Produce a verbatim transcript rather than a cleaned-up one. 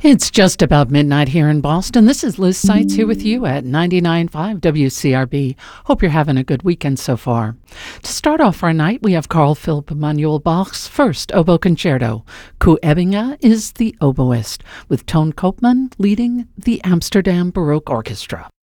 It's just about midnight here in Boston. This is Liz Seitz here with you at ninety-nine point five W C R B. Hope you're having a good weekend so far. To start off our night, we have Carl Philipp Emanuel Bach's first oboe concerto. Koos Ebbinga is the oboist, with Toon Koopman leading the Amsterdam Baroque Orchestra.